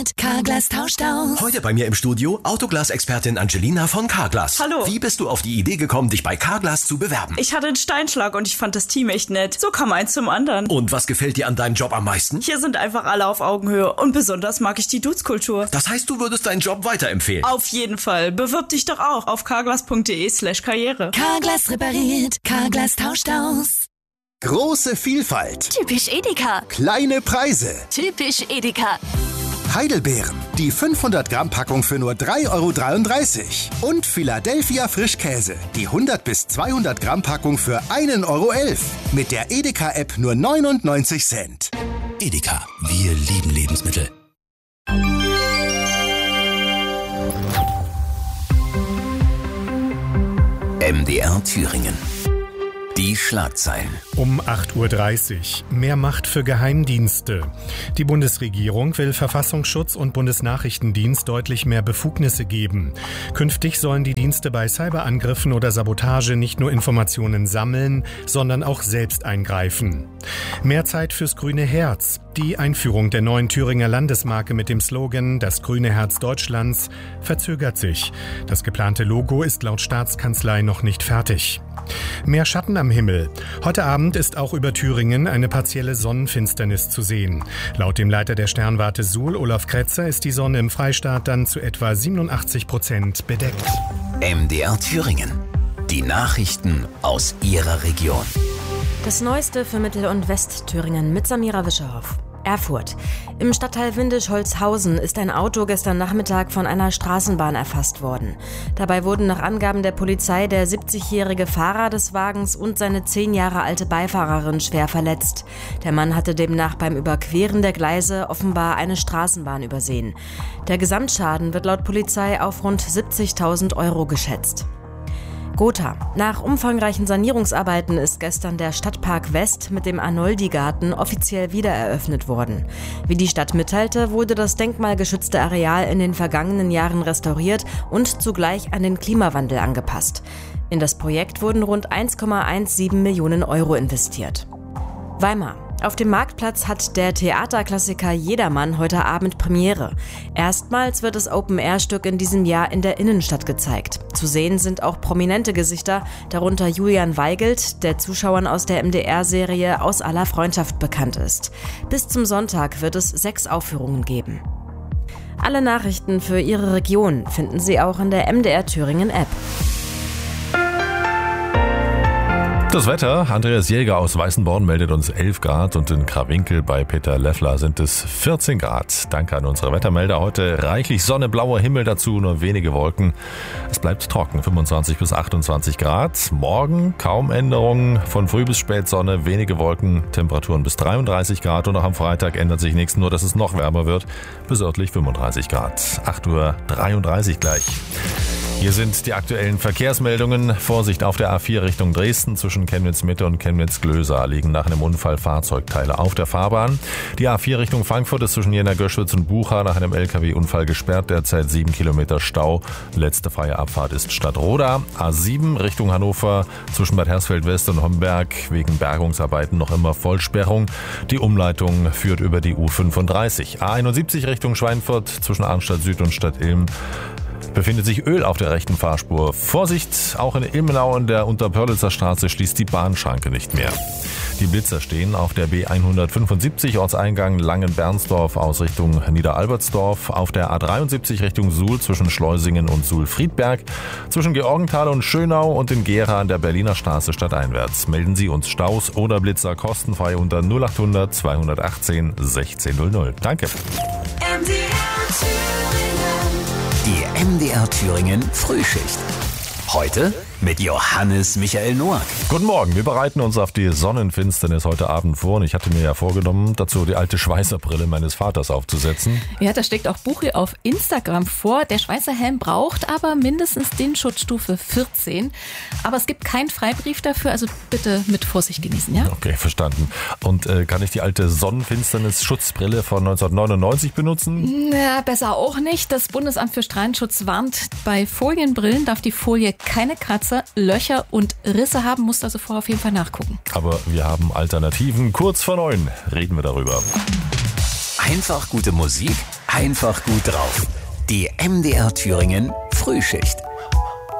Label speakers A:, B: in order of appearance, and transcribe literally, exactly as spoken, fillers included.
A: repariert, Carglass tauscht aus.
B: Heute bei mir im Studio Autoglas-Expertin Angelina von Carglass.
C: Hallo.
B: Wie bist du auf die Idee gekommen, dich bei Carglass zu bewerben?
C: Ich hatte einen Steinschlag und ich fand das Team echt nett. So kam eins zum anderen.
B: Und was gefällt dir an deinem Job am meisten?
C: Hier sind einfach alle auf Augenhöhe und besonders mag ich die Dudes-Kultur.
B: Das heißt, du würdest deinen Job weiterempfehlen?
C: Auf jeden Fall. Bewirb dich doch auch auf carglass.de slash karriere.
A: Carglass repariert, Carglass tauscht aus.
D: Große Vielfalt.
A: Typisch Edeka.
D: Kleine Preise.
A: Typisch Edeka.
D: Heidelbeeren. Die fünfhundert Gramm Packung für nur drei Euro dreiunddreißig. Und Philadelphia Frischkäse. Die hundert bis zweihundert Gramm Packung für ein Euro elf. Mit der Edeka-App nur neunundneunzig Cent.
B: Edeka, wir lieben Lebensmittel. M D R Thüringen. Die Schlagzeilen.
E: Um acht Uhr dreißig. Mehr Macht für Geheimdienste. Die Bundesregierung will Verfassungsschutz und Bundesnachrichtendienst deutlich mehr Befugnisse geben. Künftig sollen die Dienste bei Cyberangriffen oder Sabotage nicht nur Informationen sammeln, sondern auch selbst eingreifen. Mehr Zeit fürs grüne Herz. Die Einführung der neuen Thüringer Landesmarke mit dem Slogan »Das grüne Herz Deutschlands« verzögert sich. Das geplante Logo ist laut Staatskanzlei noch nicht fertig. Mehr Schatten am Himmel. Heute Abend ist auch über Thüringen eine partielle Sonnenfinsternis zu sehen. Laut dem Leiter der Sternwarte Suhl, Olaf Kretzer, ist die Sonne im Freistaat dann zu etwa siebenundachtzig Prozent bedeckt.
B: M D R Thüringen. Die Nachrichten aus Ihrer Region.
F: Das Neueste für Mittel- und Westthüringen mit Samira Wischerhoff. Erfurt. Im Stadtteil Windisch-Holzhausen ist ein Auto gestern Nachmittag von einer Straßenbahn erfasst worden. Dabei wurden nach Angaben der Polizei der siebzigjährige Fahrer des Wagens und seine zehn Jahre alte Beifahrerin schwer verletzt. Der Mann hatte demnach beim Überqueren der Gleise offenbar eine Straßenbahn übersehen. Der Gesamtschaden wird laut Polizei auf rund siebzigtausend Euro geschätzt. Gotha. Nach umfangreichen Sanierungsarbeiten ist gestern der Stadtpark West mit dem Arnoldi-Garten offiziell wiedereröffnet worden. Wie die Stadt mitteilte, wurde das denkmalgeschützte Areal in den vergangenen Jahren restauriert und zugleich an den Klimawandel angepasst. In das Projekt wurden rund eins Komma siebzehn Millionen Euro investiert. Weimar. Auf dem Marktplatz hat der Theaterklassiker Jedermann heute Abend Premiere. Erstmals wird das Open-Air-Stück in diesem Jahr in der Innenstadt gezeigt. Zu sehen sind auch prominente Gesichter, darunter Julian Weigelt, der Zuschauern aus der M D R-Serie Aus aller Freundschaft bekannt ist. Bis zum Sonntag wird es sechs Aufführungen geben. Alle Nachrichten für Ihre Region finden Sie auch in der M D R Thüringen-App.
G: Das Wetter, Andreas Jäger aus Weißenborn meldet uns elf Grad und in Krawinkel bei Peter Leffler sind es vierzehn Grad. Danke an unsere Wettermelder. Heute reichlich Sonne, blauer Himmel, dazu nur wenige Wolken. Es bleibt trocken, fünfundzwanzig bis achtundzwanzig Grad. Morgen kaum Änderungen, von Früh bis Spätsonne, wenige Wolken, Temperaturen bis dreiunddreißig Grad und auch am Freitag ändert sich nichts, nur dass es noch wärmer wird, bis örtlich fünfunddreißig Grad. acht Uhr dreiunddreißig gleich. Hier sind die aktuellen Verkehrsmeldungen. Vorsicht auf der A vier Richtung Dresden. Zwischen Chemnitz-Mitte und Chemnitz-Glösa liegen nach einem Unfall Fahrzeugteile auf der Fahrbahn. Die A vier Richtung Frankfurt ist zwischen Jena-Göschwitz und Bucha nach einem L K W-Unfall gesperrt. Derzeit sieben Kilometer Stau. Letzte freie Abfahrt ist Stadtroda. A sieben Richtung Hannover zwischen Bad Hersfeld-West und Homberg wegen Bergungsarbeiten noch immer Vollsperrung. Die Umleitung führt über die U fünfunddreißig. A einundsiebzig Richtung Schweinfurt zwischen Arnstadt Süd und Stadt Ilm befindet sich Öl auf der rechten Fahrspur. Vorsicht, auch in Ilmenau in der Unterpörlitzer Straße schließt die Bahnschranke nicht mehr. Die Blitzer stehen auf der B hundertfünfundsiebzig Ortseingang Langen-Bernsdorf aus Richtung Niederalbertsdorf, auf der A dreiundsiebzig Richtung Suhl zwischen Schleusingen und Suhl-Friedberg, zwischen Georgenthal und Schönau und in Gera an der Berliner Straße stadteinwärts. Melden Sie uns Staus oder Blitzer kostenfrei unter null achthundert zweihundertachtzehn sechzehnhundert. Danke.
B: Die M D R Thüringen Frühschicht. Heute mit Johannes Michael Noack.
G: Guten Morgen, wir bereiten uns auf die Sonnenfinsternis heute Abend vor und ich hatte mir ja vorgenommen, dazu die alte Schweißerbrille meines Vaters aufzusetzen.
H: Ja, da steckt auch Buchi auf Instagram vor. Der Schweißerhelm braucht aber mindestens den Schutzstufe vierzehn. Aber es gibt keinen Freibrief dafür, also bitte mit Vorsicht genießen, ja?
G: Okay, verstanden. Und äh, kann ich die alte Sonnenfinsternis-Schutzbrille von neunzehnhundertneunundneunzig benutzen?
H: Ja, besser auch nicht. Das Bundesamt für Strahlenschutz warnt, bei Folienbrillen darf die Folie keine Kratzer, Löcher und Risse haben, musst also vorher auf jeden Fall nachgucken.
G: Aber wir haben Alternativen. Kurz vor neun reden wir darüber.
B: Einfach gute Musik, einfach gut drauf. Die M D R Thüringen Frühschicht.